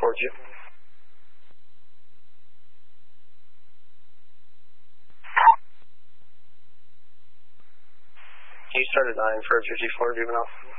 towards you. You started 9 for a 54 juvenile.